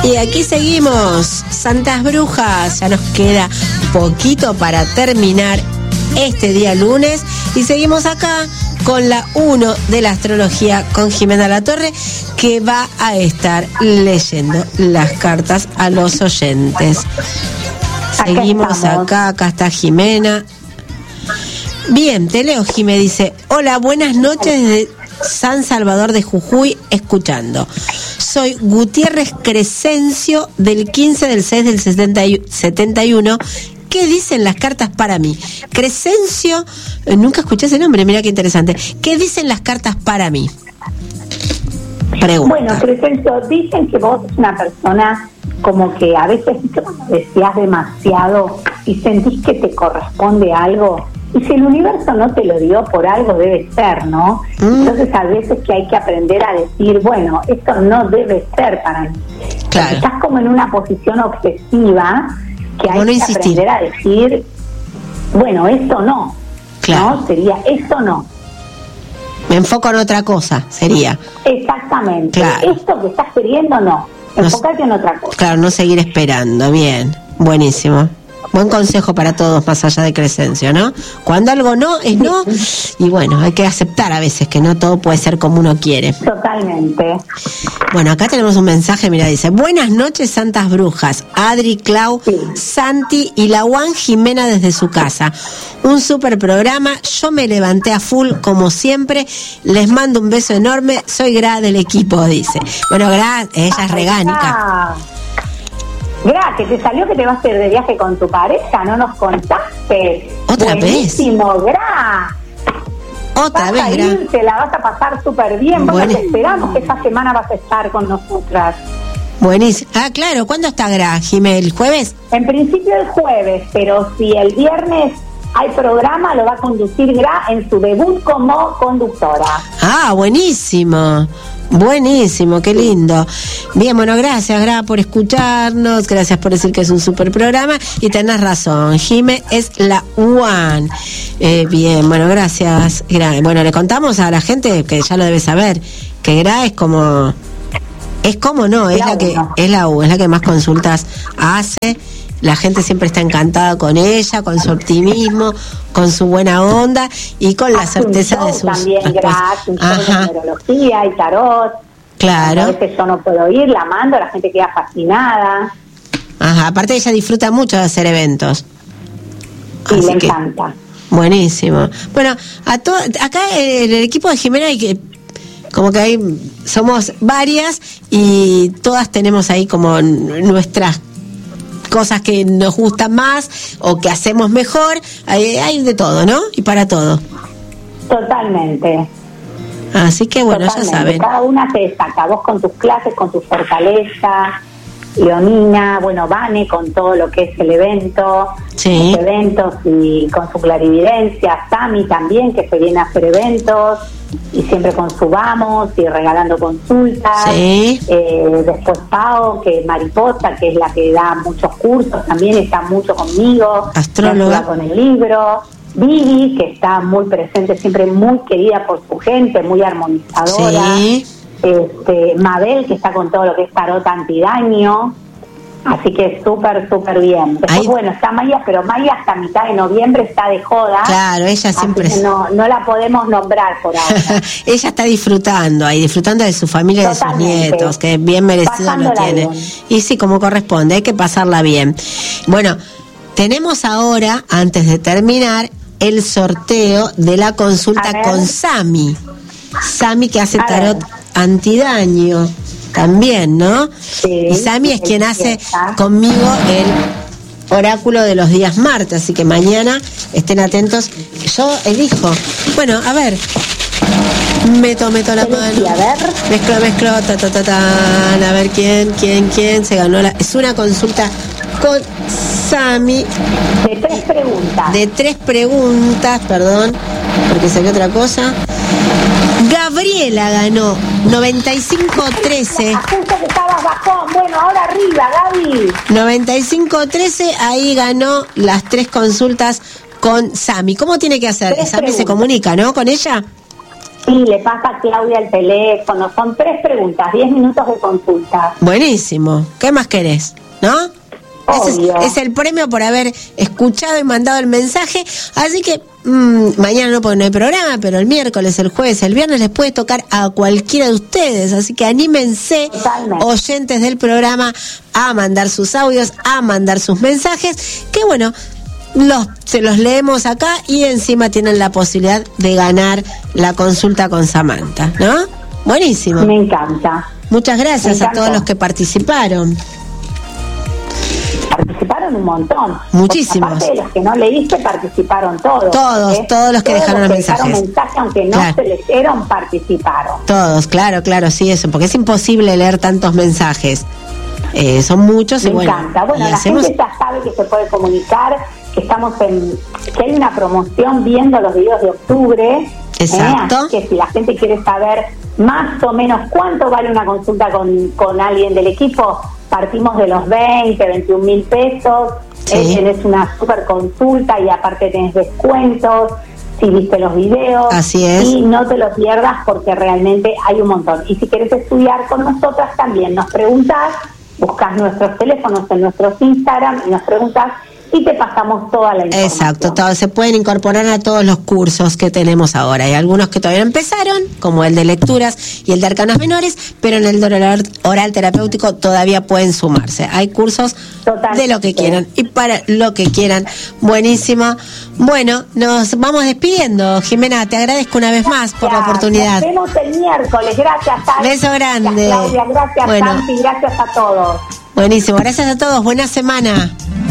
Y aquí seguimos, Santas Brujas. Ya nos queda poquito para terminar este día lunes. Y seguimos acá con la 1 de la astrología con Jimena Latorre, que va a estar leyendo las cartas a los oyentes. Seguimos acá está Jimena. Bien, te leo, Jimé, dice: hola, buenas noches desde San Salvador de Jujuy, escuchando. Soy Gutiérrez Crescencio, del 15 del 6 del 71. ¿Qué dicen las cartas para mí? Crescencio, nunca escuché ese nombre, mira qué interesante. ¿Qué dicen las cartas para mí? Pregunta. Bueno, Crescencio, dicen que vos sos una persona como que a veces deseas demasiado y sentís que te corresponde algo. Y si el universo no te lo dio, por algo debe ser, ¿no? Entonces a veces que hay que aprender a decir, bueno, esto no debe ser para mí. Claro. Estás como en una posición obsesiva que hay que aprender a decir, bueno, esto no. Claro. ¿No? Sería, esto no. Me enfoco en otra cosa, sería. Exactamente. Claro. Esto que estás queriendo, no. Enfócate en otra cosa. Claro, no seguir esperando. Bien, buenísimo. Buen consejo para todos, más allá de Crescencio, ¿no? Cuando algo no es no, y bueno, hay que aceptar a veces que no todo puede ser como uno quiere. Totalmente. Bueno, acá tenemos un mensaje, mira, dice: buenas noches, Santas Brujas, Adri, Clau, Santi y la Juan Jimena desde su casa. Un súper programa, yo me levanté a full como siempre, les mando un beso enorme, soy Gra del equipo, dice. Bueno, Gra, ella es regánica. Gra, que te salió que te vas a ir de viaje con tu pareja, no nos contaste. ¿Otra Buenísimo, vez? Gra. Otra vez, Gra. Te la vas a pasar súper bien. Bueno, te esperamos que esta semana vas a estar con nosotras. Buenísimo. Ah, claro, ¿cuándo está Gra, Jimé? ¿El jueves? En principio el jueves, pero si el viernes hay programa, lo va a conducir Gra en su debut como conductora. Ah, buenísimo. Buenísimo, qué lindo. Bien, bueno, gracias, Gra, por escucharnos, gracias por decir que es un super programa, y tenés razón, Jime es la one. Bien, bueno, gracias, Gra. Bueno, le contamos a la gente, que ya lo debe saber, que Gra es como no, es la que es la que más consultas hace. La gente siempre está encantada con ella, con su optimismo, con su buena onda y con la certeza de sus también gracias, de numerología y tarot. Claro. A veces yo no puedo ir, la mando, la gente queda fascinada. Ajá, aparte ella disfruta mucho de hacer eventos. Sí, le encanta. Buenísimo. Bueno, acá en el equipo de Jimena hay que, como que somos varias y todas tenemos ahí como nuestras cosas que nos gustan más o que hacemos mejor, hay de todo, ¿no? Y para todo. Totalmente. Así que bueno, totalmente. Ya saben. Cada una te destaca, vos con tus clases, con tu fortaleza, Leonina, bueno, Vane con todo lo que es el evento, sí. Los eventos y con su clarividencia, Sami también, que se viene a hacer eventos y siempre con su vamos y regalando consultas. Sí. Después Pao, que es Mariposa, que es la que da muchos cursos, también está mucho conmigo, astróloga, con el libro. Vivi, que está muy presente, siempre muy querida por su gente, muy armonizadora. Sí. Mabel, que está con todo lo que es tarot antidaño. Así que súper, súper bien. Después, bueno, está Maya, pero Maya hasta mitad de noviembre está de joda. Claro, ella siempre... No la podemos nombrar por ahora. Ella está disfrutando de su familia y de sus nietos, que bien merecido lo tiene. Bien. Y sí, como corresponde, hay que pasarla bien. Bueno, tenemos ahora, antes de terminar, el sorteo de la consulta con Sami. Sami, que hace tarot antidaño también, ¿no? Sí, y Sami es quien hace conmigo el oráculo de los días martes, así que mañana estén atentos. Yo elijo. Bueno, a ver. Meto la mano. A ver. Mezclo, a ver quién se ganó es una consulta con Sami. De tres preguntas, perdón, porque salió otra cosa. Gabriela ganó 95-13. Justo que estabas bajón. Bueno, ahora arriba, Gaby. 95-13, ahí ganó las 3 consultas con Sami. ¿Cómo tiene que hacer? Sami se comunica, ¿no? Con ella. Sí, le pasa a Claudia el teléfono. Son 3 preguntas, 10 minutos de consulta. Buenísimo. ¿Qué más querés? ¿No? Obvio. Es el premio por haber escuchado y mandado el mensaje. Así que mañana no, porque no hay programa, pero el miércoles, el jueves, el viernes les puede tocar a cualquiera de ustedes. Así que anímense, Totalmente. oyentes del programa, a mandar sus audios, a mandar sus mensajes. Que bueno, se los leemos acá y encima tienen la posibilidad de ganar la consulta con Samantha, ¿no? Buenísimo. Me encanta. Muchas gracias a todos los que participaron. Participaron un montón. Muchísimos. Aparte de los que no leíste, participaron todos. Todos los que dejaron los mensajes. Mensaje, aunque no se leyeron, participaron. Todos, claro, sí, eso, porque es imposible leer tantos mensajes. Son muchos y Me encanta. Bueno, la gente ya sabe que se puede comunicar, que que hay una promoción viendo los videos de octubre. Exacto. Así que si la gente quiere saber más o menos cuánto vale una consulta con alguien del equipo, partimos de los 21 mil pesos. Sí. Tenés una super consulta y aparte tenés descuentos si viste los videos. Así es. Y no te lo pierdas porque realmente hay un montón. Y si querés estudiar con nosotras también nos preguntás, buscas nuestros teléfonos en nuestros Instagram y nos preguntás y te pasamos toda la información. Exacto, se pueden incorporar a todos los cursos que tenemos ahora. Hay algunos que todavía no empezaron, como el de lecturas y el de arcanos menores, pero en el de oral terapéutico todavía pueden sumarse. Hay cursos de lo que quieran y para lo que quieran. Buenísimo. Bueno, nos vamos despidiendo. Jimena, te agradezco una vez más por la oportunidad. Nos vemos el miércoles. Gracias, Santi. Beso grande. Gracias, Claudia. Gracias, Santi. Gracias a todos. Buenísimo. Gracias a todos. Buena semana.